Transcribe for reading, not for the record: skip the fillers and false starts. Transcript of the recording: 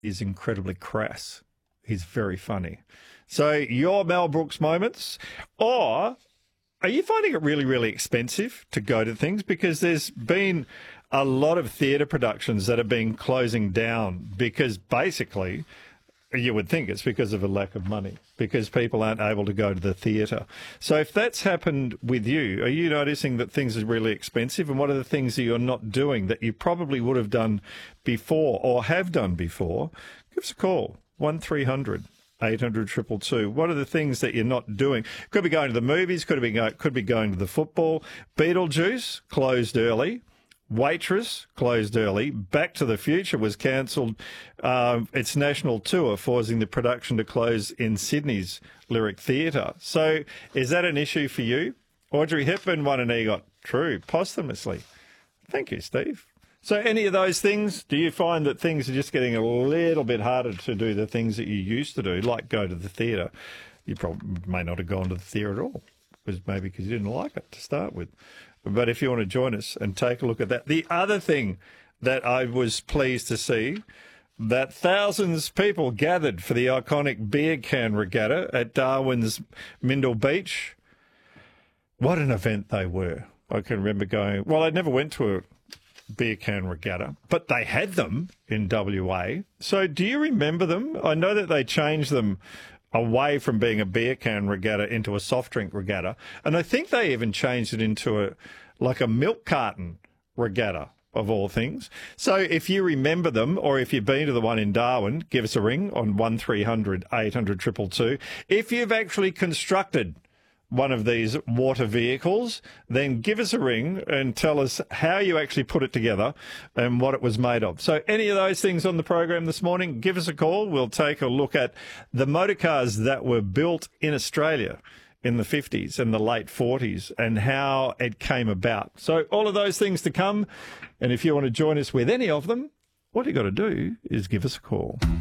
is incredibly crass. He's very funny. So your Mel Brooks moments, or are you finding it really, really expensive to go to things? Because there's been a lot of theatre productions that have been closing down because basically you would think it's because of a lack of money, because people aren't able to go to the theatre. So if that's happened with you, are you noticing that things are really expensive? And what are the things that you're not doing that you probably would have done before or have done before? Give us a call, 1300 800 222. What are the things that you're not doing? Could be going to the movies, could be going to the football. Beetlejuice closed early. Waitress closed early. Back to the Future was cancelled its national tour, forcing the production to close in Sydney's Lyric Theatre. So is that an issue for you? Audrey Hepburn won an EGOT. True, posthumously. Thank you, Steve. So any of those things, do you find that things are just getting a little bit harder to do the things that you used to do, like go to the theatre? You probably may not have gone to the theatre at all, maybe because you didn't like it to start with. But if you want to join us and take a look at that. The other thing that I was pleased to see, that thousands of people gathered for the iconic beer can regatta at Darwin's Mindle Beach. What an event they were. I can remember going, well, I never went to a beer can regatta, but they had them in WA. So do you remember them? I know that they changed them away from being a beer can regatta into a soft drink regatta. And I think they even changed it into a milk carton regatta, of all things. So if you remember them, or if you've been to the one in Darwin, give us a ring on 1300 800 222. If you've actually constructed one of these water vehicles, then give us a ring and tell us how you actually put it together and what it was made of. So any of those things on the program this morning, give us a call. We'll take a look at the motor cars that were built in Australia in the 50s and the late 40s and how it came about. So all of those things to come. And if you want to join us with any of them, what you got to do is give us a call.